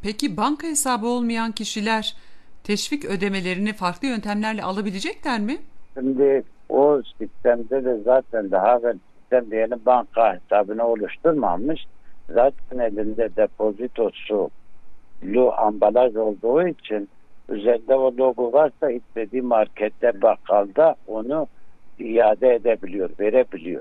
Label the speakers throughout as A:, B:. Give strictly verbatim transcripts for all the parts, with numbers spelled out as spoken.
A: Peki banka hesabı olmayan kişiler teşvik ödemelerini farklı yöntemlerle alabilecekler mi?
B: Şimdi o sistemde de zaten daha evvel sistem diyelim banka hesabını oluşturmamış. Zaten elinde depozitosu lu ambalaj olduğu için üzerinde o logo varsa istediği markette, bakkalda onu iade edebiliyor, verebiliyor.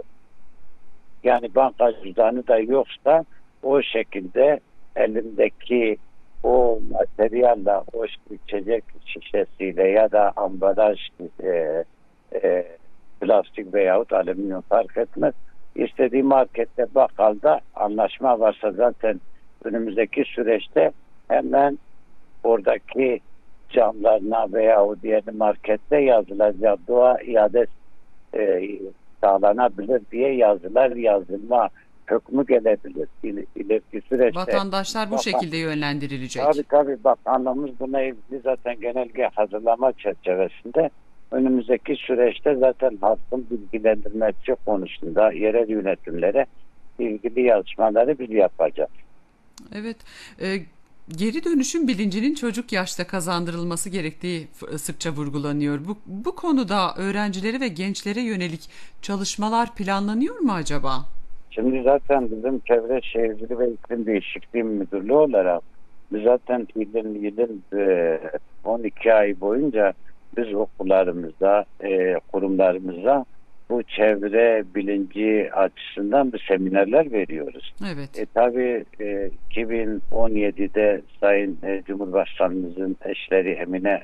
B: Yani banka cüzdanı da yoksa o şekilde elindeki o materyalle, o içecek şişesiyle ya da ambalaj e, e, plastik veyahut alüminyum fark etmez. İstediği markette, bakkalda anlaşma varsa zaten önümüzdeki süreçte hemen oradaki camlarına veya o diğer markette yazılacak dua iade e, sağlanabilir diye yazılar yazılma hükmü gelebilir. İl, ileriki süreçte.
A: Vatandaşlar bu
B: Bak,
A: şekilde yönlendirilecek.
B: tabii tabii bakanlığımız buna ilgili zaten genelge hazırlama çerçevesinde önümüzdeki süreçte zaten halkın bilgilendirmesi konusunda yerel yönetimlere ilgili yazışmaları biz yapacağız.
A: Evet. E, geri dönüşüm bilincinin çocuk yaşta kazandırılması gerektiği sıkça vurgulanıyor. Bu, bu konuda öğrencilere ve gençlere yönelik çalışmalar planlanıyor mu acaba?
B: Şimdi zaten bizim Çevre Şehircilik ve İklim Değişikliği Müdürlüğü olarak biz zaten yılın, yılın on iki ay boyunca biz okullarımızda, e, kurumlarımızda bu çevre bilinci açısından bir seminerler veriyoruz.
A: Evet.
B: E, tabii e, iki bin on yedide Sayın e, Cumhurbaşkanımızın eşleri Emine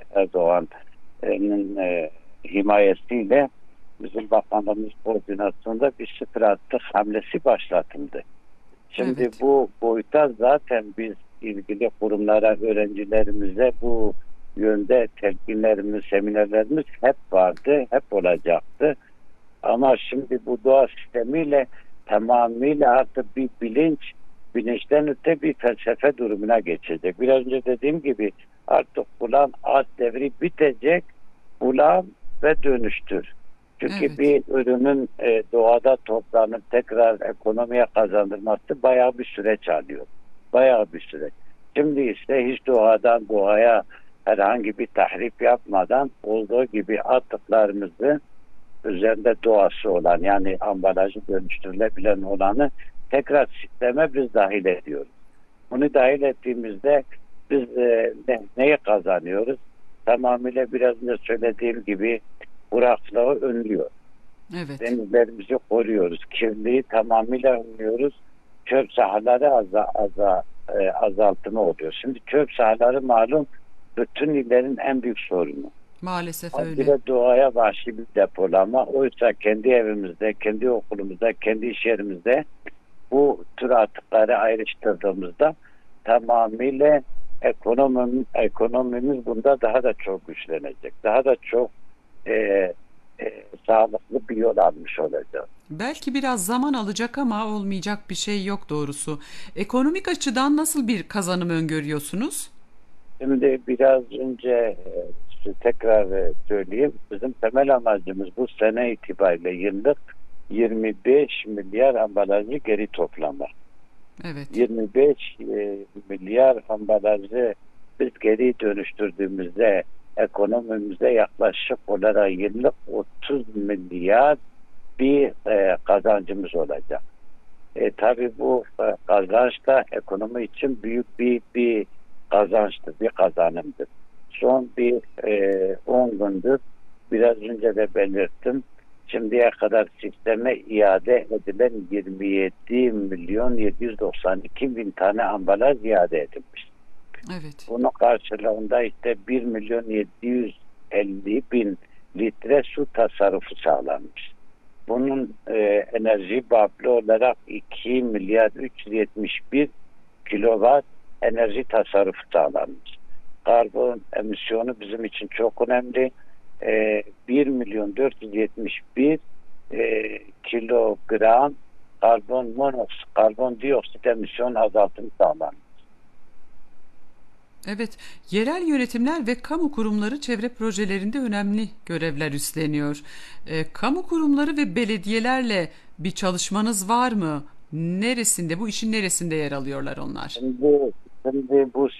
B: Erdoğan'ın e, himayesiyle bizim bakanlığımız koordinasyonunda bir sıfır atık hamlesi başlatıldı. Şimdi
A: Evet.
B: bu boyuta zaten biz ilgili kurumlara, öğrencilerimize bu yönde telkinlerimiz, seminerlerimiz hep vardı, hep olacaktı. Ama şimdi bu doğa sistemiyle tamamıyla artık bir bilinç, bilinçten öte bir felsefe durumuna geçecek. Biraz önce dediğim gibi artık ulan az devri bitecek, ulan ve dönüştür. Çünkü
A: Evet.
B: bir ürünün e, doğada toplanıp tekrar ekonomiye kazandırması bayağı bir süreç alıyor. Bayağı bir süreç. Şimdi ise hiç doğadan doğaya herhangi bir tahrip yapmadan olduğu gibi atıklarımızı üzerinde doğası olan yani ambalajı dönüştürülebilen olanı tekrar sisteme biz dahil ediyoruz. Bunu dahil ettiğimizde biz e, ne, neyi kazanıyoruz? Tamamıyla biraz önce söylediğim gibi kuraklığı önlüyor.
A: Evet.
B: Denizlerimizi koruyoruz. Kirliliği tamamıyla önlüyoruz. Çöp sahaları aza, aza, e, azaltımı oluyor. Şimdi çöp sahaları malum bütün illerin en büyük sorunu.
A: Maalesef
B: Bir
A: öyle.
B: de doğaya vahşi bir depolama. Oysa kendi evimizde, kendi okulumuzda, kendi iş yerimizde bu tür atıkları ayrıştırdığımızda tamamıyla ekonomimiz, ekonomimiz bunda daha da çok güçlenecek. Daha da çok e, e, sağlıklı bir yol almış olacağız.
A: Belki biraz zaman alacak ama olmayacak bir şey yok doğrusu. Ekonomik açıdan nasıl bir kazanım öngörüyorsunuz?
B: Şimdi biraz önce e, tekrar e, söyleyeyim. Bizim temel amacımız bu sene itibariyle yıllık yirmi beş milyar ambalajı geri toplama.
A: Evet.
B: yirmi beş e, milyar ambalajı biz geri dönüştürdüğümüzde ekonomimize yaklaşık olarak yıllık otuz milyar bir e, kazancımız olacak. E, tabii bu e, kazanç da ekonomi için büyük bir bir kazançtır, bir kazanımdır. Son bir e, on gündür biraz önce de belirttim. Şimdiye kadar sisteme iade edilen yirmi yedi milyon yedi yüz doksan iki bin tane ambalaj iade edilmiş.
A: Evet.
B: Bunun karşılığında işte bir milyon yedi yüz elli bin litre su tasarrufu sağlanmış. Bunun e, enerji bağlı olarak iki milyar üç yüz yetmiş bir kilowatt enerji tasarrufu sağlanmış. Karbon emisyonu bizim için çok önemli. E, bir milyon dört yüz yetmiş bir e, kilogram karbon monoksit, karbondioksit emisyon azaltımı sağlanmış.
A: Evet, yerel yönetimler ve kamu kurumları çevre projelerinde önemli görevler üstleniyor. E, kamu kurumları ve belediyelerle bir çalışmanız var mı? Neresinde, bu işin neresinde yer alıyorlar onlar?
B: Şimdi, şimdi bu